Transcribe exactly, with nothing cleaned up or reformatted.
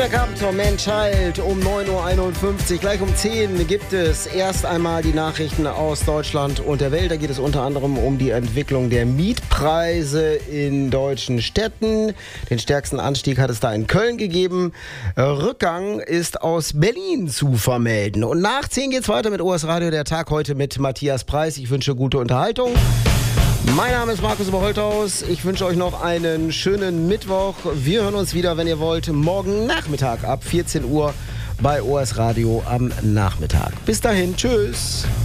Willkommen zur Menschheit um neun Uhr einundfünfzig. Gleich um zehn gibt es erst einmal die Nachrichten aus Deutschland und der Welt. Da geht es unter anderem um die Entwicklung der Mietpreise in deutschen Städten. Den stärksten Anstieg hat es da in Köln gegeben. Rückgang ist aus Berlin zu vermelden. Und nach zehn geht es weiter mit O S Radio, der Tag heute mit Matthias Preis. Ich wünsche gute Unterhaltung. Mein Name ist Markus Oberholthaus. Ich wünsche euch noch einen schönen Mittwoch. Wir hören uns wieder, wenn ihr wollt, morgen Nachmittag ab vierzehn Uhr bei O S Radio am Nachmittag. Bis dahin, tschüss.